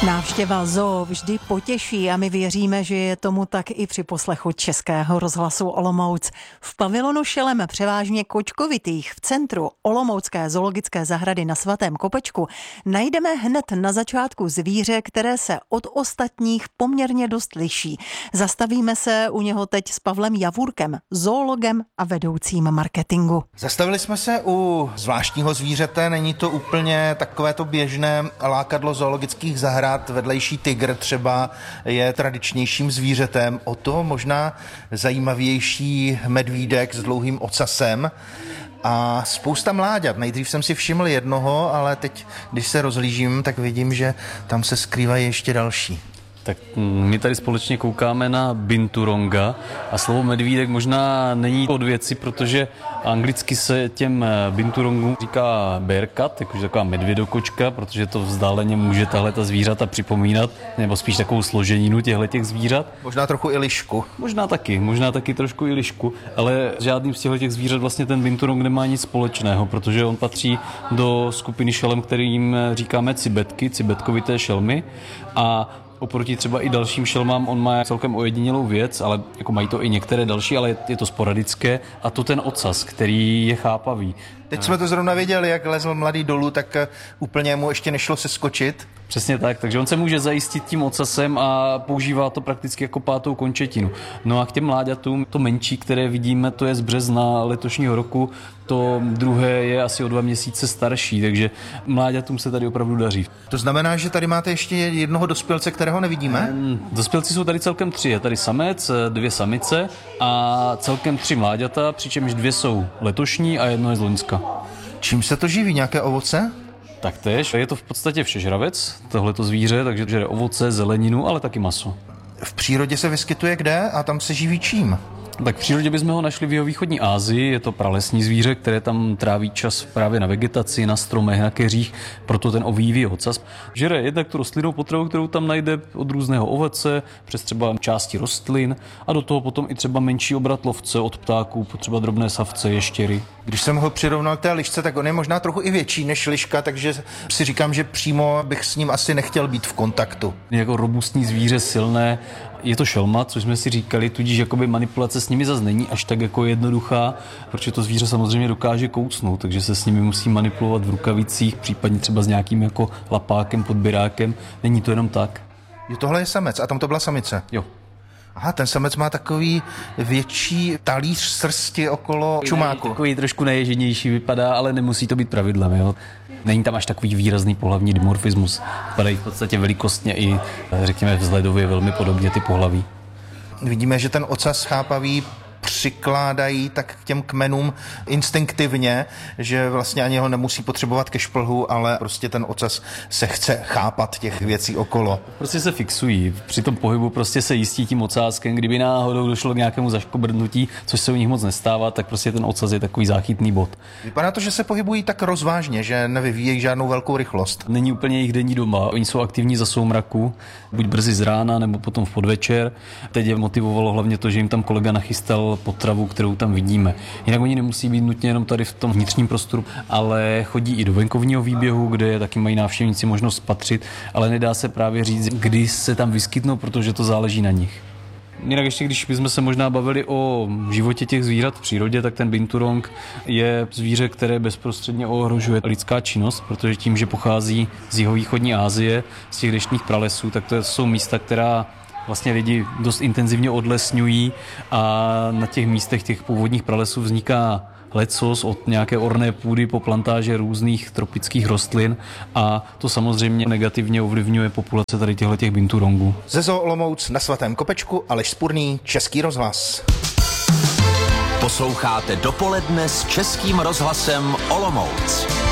Návštěva zoo vždy potěší a my věříme, že je tomu tak i při poslechu Českého rozhlasu Olomouc. V pavilonu šelem převážně kočkovitých v centru Olomoucké zoologické zahrady na Svatém Kopečku najdeme hned na začátku zvíře, které se od ostatních poměrně dost liší. Zastavíme se u něho teď s Pavlem Javůrkem, zoologem a vedoucím marketingu. Zastavili jsme se u zvláštního zvířete, není to úplně takové to běžné lákadlo zoologických zahrad. Vedlejší tygr třeba je tradičnějším zvířetem, o to možná zajímavější medvídek s dlouhým ocasem a spousta mláďat. Nejdřív jsem si všiml jednoho, ale teď, když se rozhlížím, tak vidím, že tam se skrývají ještě další. Tak my tady společně koukáme na binturonga a slovo medvídek možná není od věci, protože anglicky se těm binturongům říká bearcat, jakože taková medvědokočka, protože to vzdáleně může tahleta zvířata připomínat, nebo spíš takovou složeninu těchto zvířat. Možná trochu i lišku. Možná taky trošku i lišku, ale žádným z těchto zvířat vlastně ten binturong nemá nic společného, protože on patří do skupiny šelem, kterým říkáme cibetky, cibetkovité šelmy a oproti třeba i dalším šelmám on má celkem ojedinělou věc, ale jako mají to i některé další, ale je to sporadické a to ten ocas, který je chápavý. Teď jsme to zrovna viděli, jak lezl mladý dolů, tak úplně mu ještě nešlo seskočit. Přesně tak, takže on se může zajistit tím ocasem a používá to prakticky jako pátou končetinu. No a k těm mláďatům, to menší, které vidíme, to je z března letošního roku, to druhé je asi o 2 měsíce starší, takže mláďatům se tady opravdu daří. To znamená, že tady máte ještě jednoho dospělce, kterého nevidíme? Dospělci jsou tady celkem 3, je tady samec, 2 samice a celkem 3 mláďata, přičemž 2 jsou letošní a 1 je z loňska. Čím se to živí? Nějaké ovoce? Taktéž. Je to v podstatě všežravec, tohleto zvíře, takže žere ovoce, zeleninu, ale taky maso. V přírodě se vyskytuje kde a tam se živí čím? Tak v přírodě bychom ho našli v jihovýchodní Asii, je to pralesní zvíře, které tam tráví čas právě na vegetaci, na stromech, na keřích, proto ten ovíjivý ocas. Žere jednak tu rostlinnou potravu, kterou tam najde od různého ovoce, přes třeba části rostlin a do toho potom i třeba menší obratlovce od ptáků, třeba drobné savce, ještěry. Když jsem ho přirovnal k té lišce, tak on je možná trochu i větší než liška, takže si říkám, že přímo bych s ním asi nechtěl být v kontaktu. Je jako robustní zvíře, silné. Je to šelma, což jsme si říkali, tudíž jakoby manipulace s nimi zase není až tak jako jednoduchá, protože to zvíře samozřejmě dokáže kousnout, takže se s nimi musí manipulovat v rukavicích, případně třeba s nějakým jako lapákem, podběrákem. Není to jenom tak. Jo, tohle je samec a tam to byla samice. Jo. Aha, ten samec má takový větší talíř srsti okolo čumáku. Takový trošku neježenější vypadá, ale nemusí to být pravidlem, jo. Není tam až takový výrazný pohlavní dimorfismus. Vypadají v podstatě velikostně i, řekněme, vzhledově velmi podobně ty pohlaví. Vidíme, že ten ocas chápavý přikládají tak k těm kmenům instinktivně, že vlastně ani ho nemusí potřebovat ke šplhu, ale prostě ten ocas se chce chápat těch věcí okolo. Prostě se fixují. Při tom pohybu prostě se jistí tím ocáskem. Kdyby náhodou došlo k nějakému zaškobrnutí, což se u nich moc nestává, tak prostě ten ocas je takový záchytný bod. Vypadá to, že se pohybují tak rozvážně, že nevyvíjejí žádnou velkou rychlost. Není úplně jejich denní doma. Oni jsou aktivní za soumraku, buď brzy z rána, nebo potom v podvečer. Teď je motivovalo hlavně to, že jim tam kolega nachystal potravu, kterou tam vidíme. Jinak oni nemusí být nutně jenom tady v tom vnitřním prostoru, ale chodí i do venkovního výběhu, kde taky mají návštěvníci možnost spatřit, ale nedá se právě říct, kdy se tam vyskytnou, protože to záleží na nich. Jinak ještě, když bychom se možná bavili o životě těch zvířat v přírodě, tak ten binturong je zvíře, které bezprostředně ohrožuje lidská činnost, protože tím, že pochází z jihovýchodní Asie, z těch deštných pralesů, tak to jsou místa, která vlastně lidi dost intenzivně odlesňují a na těch místech těch původních pralesů vzniká lecos od nějaké orné půdy po plantáže různých tropických rostlin a to samozřejmě negativně ovlivňuje populace tady těch binturongů. Ze Zoo Olomouc na Svatém Kopečku Aleš Spurný, Český rozhlas. Posloucháte Dopoledne s Českým rozhlasem Olomouc.